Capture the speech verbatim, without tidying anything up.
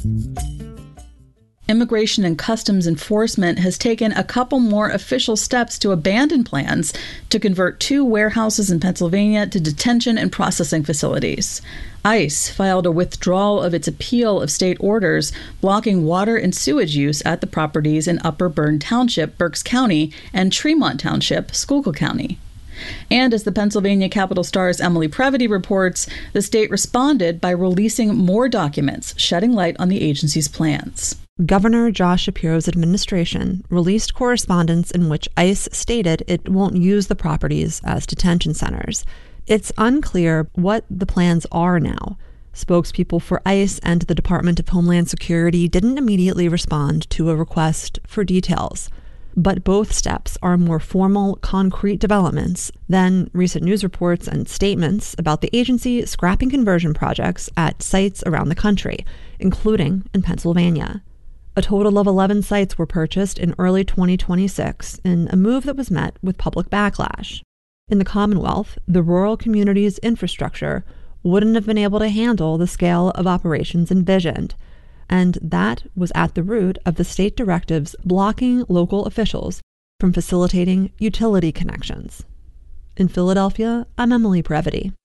Immigration and Customs Enforcement has taken a couple more official steps to abandon plans to convert two warehouses in Pennsylvania to detention and processing facilities. ICE filed a withdrawal of its appeal of state orders blocking water and sewage use at the properties in Upper Bern Township, Berks County, and Tremont Township, Schuylkill County. And as the Pennsylvania Capital Star's Emily Previty reports, the state responded by releasing more documents, shedding light on the agency's plans. Governor Josh Shapiro's administration released correspondence in which ICE stated it won't use the properties as detention centers. It's unclear what the plans are now. Spokespeople for ICE and the Department of Homeland Security didn't immediately respond to a request for details. But both steps are more formal, concrete developments than recent news reports and statements about the agency scrapping conversion projects at sites around the country, including in Pennsylvania. A total of eleven sites were purchased in early twenty twenty-six in a move that was met with public backlash. In the Commonwealth, the rural community's infrastructure wouldn't have been able to handle the scale of operations envisioned, and that was at the root of the state directives blocking local officials from facilitating utility connections. In Philadelphia, I'm Emily Previty.